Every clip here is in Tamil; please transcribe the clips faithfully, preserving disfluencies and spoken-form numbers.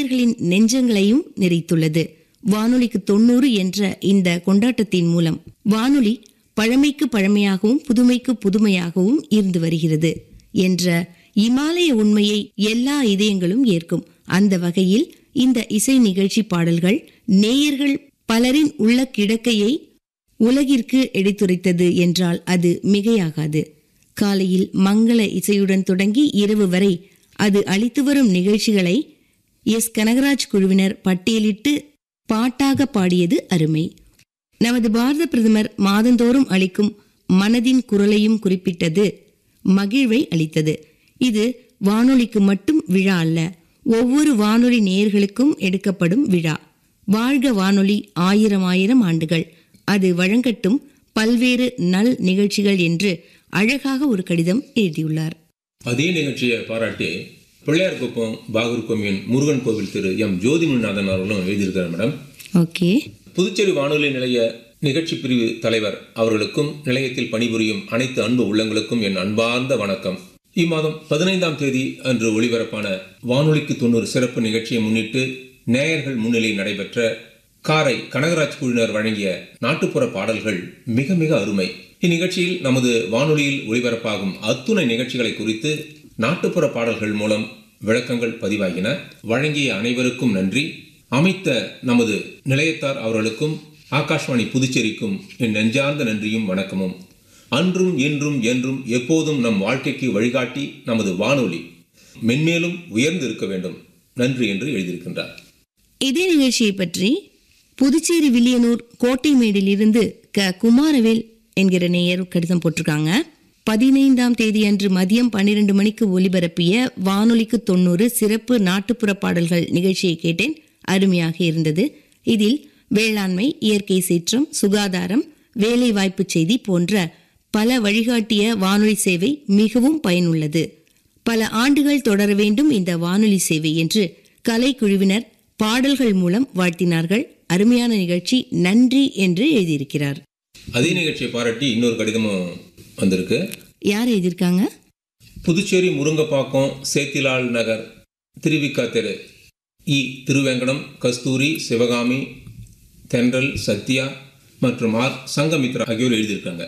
நேயர்களின் நெஞ்சங்களையும் நிறைத்துள்ளது. வானொலிக்கு தொண்ணூறு என்ற இந்த கொண்டாட்டத்தின் மூலம் வானொலி பழமைக்கு பழமையாகவும் புதுமைக்கு புதுமையாகவும் இருந்து வருகிறது என்ற இமாலய உண்மையை எல்லா இதயங்களும் ஏற்கும். அந்த வகையில் இந்த இசை நிகழ்ச்சி பாடல்கள் நேயர்கள் பலரின் உள்ள கிடக்கையை உலகிற்கு எடுத்துரைத்தது என்றால் அது மிகையாகாது. காலையில் மங்கள இசையுடன் தொடங்கி இரவு வரை அது அளித்து வரும் நிகழ்ச்சிகளை எஸ் கனகராஜ் குழுவினர் பட்டியலிட்டு பாட்டாக பாடியது அருமை. நமது பாரத பிரதமர் மாதந்தோறும் அளிக்கும் மனதின் குரலையும் குறிப்பிட்டது மகிழ்வை அளித்தது. இது வானொலிக்கு மட்டும் விழா அல்ல, ஒவ்வொரு வானொலி நேயர்களுக்கும் எடுக்கப்படும் விழா. வாழ்க வானொலி ஆயிரம் ஆயிரம் ஆண்டுகள், அது வழங்கட்டும் பல்வேறு நல் நிகழ்ச்சிகள் என்று அழகாக ஒரு கடிதம் எழுதியுள்ளார். அதே நிகழ்ச்சியை பாராட்டி பிள்ளையார்குப்பம் பாகூர் கொம்யூன் முருகன் கோவில் திரு எம் ஜோதிமுனிநாதன் அவர்களும் எழுதியிருக்கிறார். Madam, okay. புதுச்சேரி வானொலி நிலைய நிகழ்ச்சி பிரிவு தலைவர் அவர்களுக்கும் நிலையத்தில் பணிபுரியும் அனைத்து அன்பு உள்ளங்களுக்கும் என் அன்பார்ந்த வணக்கம். இம்மாதம் பதினைந்தாம் தேதி அன்று ஒளிபரப்பான வானொலிக்கு தொண்ணூறு சிறப்பு நிகழ்ச்சியை முன்னிட்டு நேயர்கள் முன்னிலையில் நடைபெற்ற காரை கனகராஜ் குழுவினர் வழங்கிய நாட்டுப்புற பாடல்கள் மிக மிக அருமை. இந்நிகழ்ச்சியில் நமது வானொலியில் ஒளிபரப்பாகும் அத்துணை நிகழ்ச்சிகளை குறித்து நாட்டுப்புற பாடல்கள் மூலம் விளக்கங்கள் பதிவாகின. வழங்கிய அனைவருக்கும் நன்றி. அமைத்த நமது நிலையத்தார் அவர்களுக்கும் ஆகாஷ்வாணி புதுச்சேரிக்கும் என் நெஞ்சார்ந்த நன்றியும் வணக்கமும். அன்றும் இன்றும் என்றும் எப்போதும் நம் வாழ்க்கைக்கு வழிகாட்டி நமது வானொலி மென்மேலும் உயர்ந்து இருக்க வேண்டும். நன்றி என்று எழுதியிருக்கின்றார். இதே நிகழ்ச்சியை பற்றி புதுச்சேரி வில்லியனூர் கோட்டைமேடில் இருந்து க குமாரவேல் என்கிற நேயர் கடிதம் போட்டிருக்காங்க. பதினைந்தாம் தேதி அன்று மதியம் பன்னிரண்டு மணிக்கு ஒலிபரப்பிய வானொலிக்கு தொண்ணூறு சிறப்பு நாட்டுப்புற பாடல்கள் நிகழ்ச்சியை கேட்டேன். அருமையாக இருந்தது. இதில் வேளாண்மை, இயற்கை சீற்றம், சுகாதாரம், வேலை வாய்ப்பு செய்தி போன்ற பல வழிகாட்டிய வானொலி சேவை மிகவும் பயனுள்ளது. பல ஆண்டுகள் தொடர வேண்டும் இந்த வானொலி சேவை என்று கலைக்குழுவினர் பாடல்கள் மூலம் வாழ்த்தினார்கள். அருமையான நிகழ்ச்சி, நன்றி என்று எழுதியிருக்கிறார். அதே நிகழ்ச்சியை பாராட்டி இன்னொரு கடிதமும் வந்திருக்கு. யார் எழுதியிருக்காங்க? புதுச்சேரி முருங்கப்பாக்கம் சேத்திலால் நகர் திருவிக்கா தெரு இ திருவேங்கடம், கஸ்தூரி, சிவகாமி, தென்றல், சத்யா மற்றும் ஆர் சங்கமித்ரா ஆகியோர் எழுதியிருக்காங்க.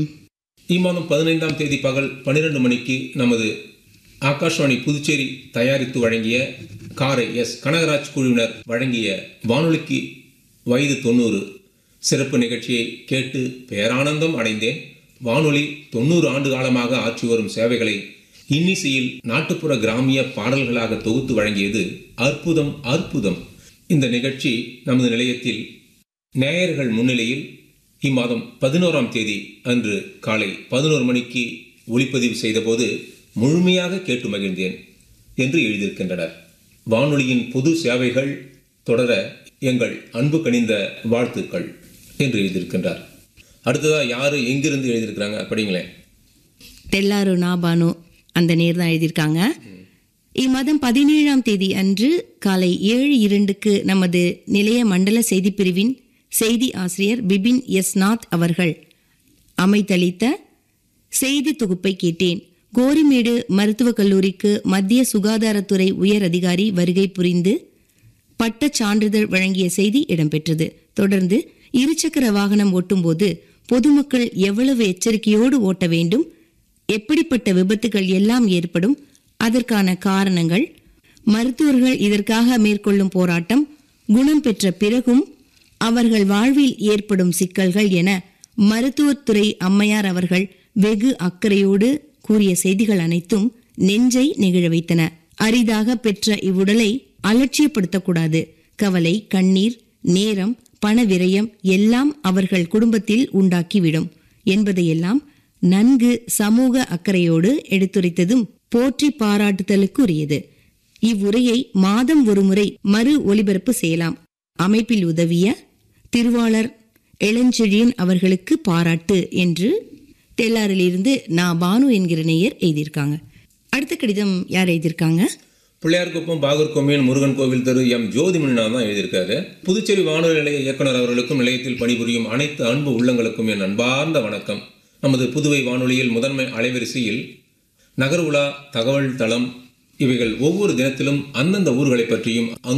இம்மாதம் பதினைந்தாம் தேதி பகல் பன்னிரண்டு மணிக்கு நமது ஆகாஷ்வாணி புதுச்சேரி தயாரித்து வழங்கிய காரை எஸ் கனகராஜ் குழுவினர் வழங்கிய வானொலிக்கு வயது தொண்ணூறு சிறப்பு நிகழ்ச்சியை கேட்டு பேரானந்தம் அடைந்தேன். வானொலி தொண்ணூறு ஆண்டு காலமாக ஆற்றி வரும் சேவைகளை இன்னிசையில் நாட்டுப்புற கிராமிய பாடல்களாக தொகுத்து வழங்கியது அற்புதம் அற்புதம். இந்த நிகழ்ச்சி நமது நிலையத்தில் நேயர்கள் முன்னிலையில் இம்மாதம் பதினோராம் தேதி அன்று காலை பதினோரு மணிக்கு ஒளிப்பதிவு செய்தபோது முழுமையாக கேட்டு மகிழ்ந்தேன் என்று எழுதியிருக்கின்றனர். வானொலியின் பொது சேவைகள் தொடர எங்கள் அன்பு கனிந்த வாழ்த்துக்கள் என்று எழுதியிருக்கின்றார். அடுத்ததா யாரு எங்கிருந்து எழுதியிருக்கிறாங்க படிங்களேன். தெல்லாரு நாபானு அந்த நேர் தான் எழுதியிருக்காங்க. இம்மாதம் பதினேழாம் தேதி அன்று காலை ஏழு இரண்டுக்கு நமது நிலைய மண்டல செய்தி பிரிவின் செய்தி ஆசிரியர் பிபின் எஸ் நாத் அவர்கள் அமைத்தளித்த செய்தி தொகுப்பை கேட்டேன். கோரிமேடு மருத்துவக் கல்லூரிக்கு மத்திய சுகாதாரத்துறை உயர் அதிகாரி வருகை புரிந்து பட்டச் சான்றிதழ் வழங்கிய செய்தி இடம்பெற்றது. தொடர்ந்து இருசக்கர வாகனம் ஓட்டும்போது பொதுமக்கள் எவ்வளவு எச்சரிக்கையோடு ஓட்ட வேண்டும், எப்படிப்பட்ட விபத்துகள் எல்லாம் ஏற்படும், அதற்கான காரணங்கள், மருத்துவர்கள் இதற்காக மேற்கொள்ளும் போராட்டம், குணம் பெற்ற பிறகும் அவர்கள் வாழ்வில் ஏற்படும் சிக்கல்கள் என மருத்துவத்துறை அம்மையார் அவர்கள் வெகு அக்கறையோடு கூறிய செய்திகள் அனைத்தும் நெஞ்சை நெகிழ வைத்தன. அரிதாக பெற்ற இவ்வுடலை அலட்சியப்படுத்தக்கூடாது. கவலை, கண்ணீர், நேரம், பண விரயம் எல்லாம் அவர்கள் குடும்பத்தில் உண்டாக்கிவிடும் என்பதையெல்லாம் நன்கு சமூக அக்கறையோடு எடுத்துரைத்ததும் போற்றி பாராட்டுதலுக்கு உரியது. இவ்வுரையை மாதம் ஒரு முறை மறு ஒலிபரப்பு செய்யலாம். அமைப்பில் உதவிய திருவாளர் இளஞ்செழியன் அவர்களுக்கு பாராட்டு என்று தெல்லாரிலிருந்து நான் பானு என்கிற நேயர் எழுதியிருக்காங்க. அடுத்த கடிதம் யார் எழுதியிருக்காங்க? பிள்ளையார்குப்பம் பாகூர் கொம்யூன் முருகன் கோவில் திரு எம் ஜோதிமுனிநாதன் தான் எழுதியிருக்காரு. புதுச்சேரி வானொலி நிலைய இயக்குனர் அவர்களுக்கும் நிலையத்தில் பணிபுரியும் அனைத்து அன்பு உள்ளங்களுக்கும் என் அன்பார்ந்த வணக்கம். நமது புதுவை வானொலியில் முதன்மை அலைவரிசையில் நகர் உலா, தகவல் தளம் இவைகள் ஒவ்வொரு தினத்திலும் அந்தந்த ஊர்களை பற்றியும்